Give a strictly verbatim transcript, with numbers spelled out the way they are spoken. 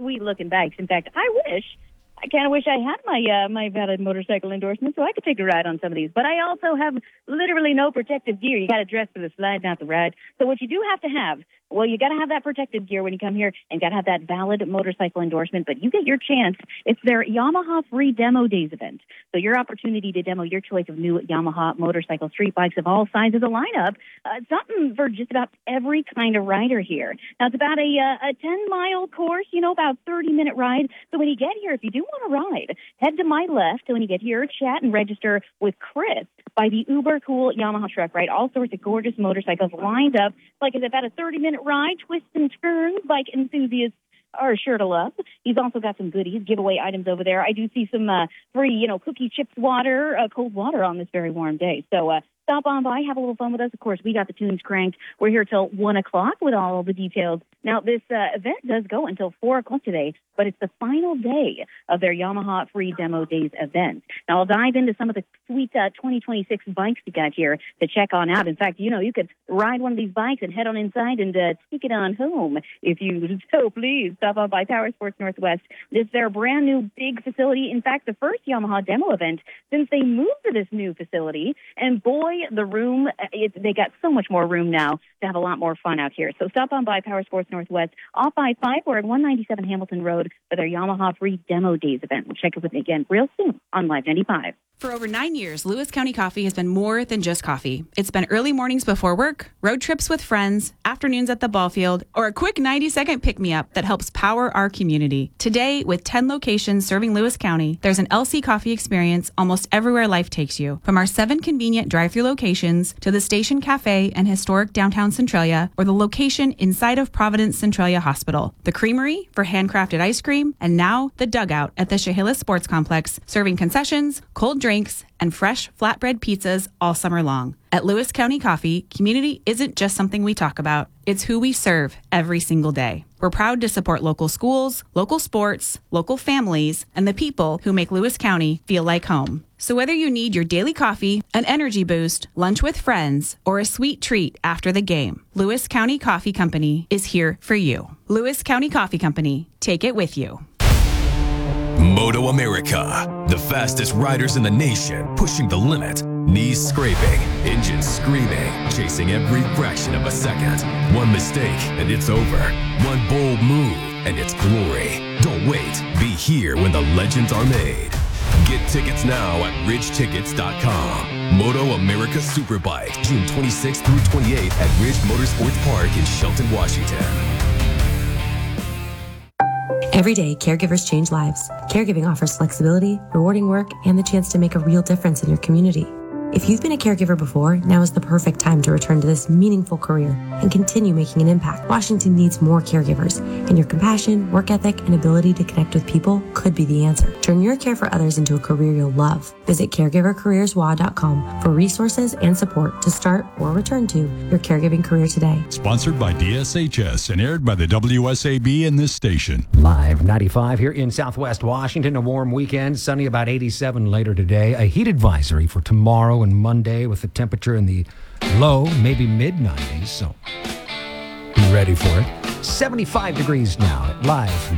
sweet-looking bikes. In fact, I wish, I kind of wish I had my uh, my valid motorcycle endorsement so I could take a ride on some of these. But I also have literally no protective gear. You got to dress for the slide, not the ride. So what you do have to have, well, you got to have that protective gear when you come here and got to have that valid motorcycle endorsement. But you get your chance. It's their Yamaha Free Demo Days event. So your opportunity to demo your choice of new Yamaha motorcycle street bikes of all sizes of lineup. Uh, something for just about every kind of rider here. Now, it's about a uh, a ten-mile course, you know, about thirty-minute ride. So when you get here, if you do want to ride, head to my left. And when you get here, chat and register with Chris by the uber cool Yamaha truck, right? All sorts of gorgeous motorcycles lined up. Like it's about a thirty-minute ride, twists and turns, bike enthusiasts are sure to love. He's also got some goodies, giveaway items over there. I do see some uh, free, you know, cookie chips water, uh, cold water on this very warm day. So uh, stop on by, have a little fun with us. Of course, we got the tunes cranked. We're here till one o'clock with all the details. Now, this uh, event does go until four o'clock today, but it's the final day of their Yamaha Free Demo Days event. Now, I'll dive into some of the sweet uh, twenty twenty-six bikes you got here to check on out. In fact, you know, you could ride one of these bikes and head on inside and uh, take it on home if you so please. Stop on by Power Sports Northwest. This is their brand new big facility. In fact, the first Yamaha demo event since they moved to this new facility. And boy, the room, it, they got so much more room now to have a lot more fun out here. So stop on by Power Sports Northwest off I five or at one ninety-seven Hamilton Road for their Yamaha Free Demo Days event. We'll check it with me again real soon on Live ninety-five. For over nine years, Lewis County Coffee has been more than just coffee. It's been early mornings before work, road trips with friends, afternoons at the ball field, or a quick ninety-second pick-me-up that helps power our community. Today, with ten locations serving Lewis County, there's an L C coffee experience almost everywhere life takes you. From our seven convenient drive-thru locations to the Station Cafe and historic downtown Centralia, or the location inside of Providence Centralia Hospital. The Creamery for handcrafted ice cream, and now the Dugout at the Chehalis Sports Complex, serving concessions, cold drinks, and fresh flatbread pizzas all summer long. At Lewis County Coffee, community isn't just something we talk about. It's who we serve every single day. We're proud to support local schools, local sports, local families, and the people who make Lewis County feel like home. So whether you need your daily coffee, an energy boost, lunch with friends, or a sweet treat after the game, Lewis County Coffee Company is here for you. Lewis County Coffee Company. Take it with you. Moto America, the fastest riders in the nation, pushing the limit, knees scraping, engines screaming, chasing every fraction of a second. One mistake and it's over. One bold move and it's glory. Don't wait. Be here when the legends are made. Get tickets now at ridge tickets dot com. Moto America Superbike, June twenty-sixth through twenty-eighth at Ridge Motorsports Park in Shelton, Washington. Every day, caregivers change lives. Caregiving offers flexibility, rewarding work, and the chance to make a real difference in your community. If you've been a caregiver before, now is the perfect time to return to this meaningful career and continue making an impact. Washington needs more caregivers, and your compassion, work ethic, and ability to connect with people could be the answer. Turn your care for others into a career you'll love. Visit caregiver careers w a dot com for resources and support to start or return to your caregiving career today. Sponsored by D S H S and aired by the W S A B and this station. Live ninety-five here in Southwest Washington. A warm weekend, sunny, about eighty-seven later today. A heat advisory for tomorrow and Monday with the temperature in the low, maybe mid nineties. So be ready for it. seventy-five degrees now at Live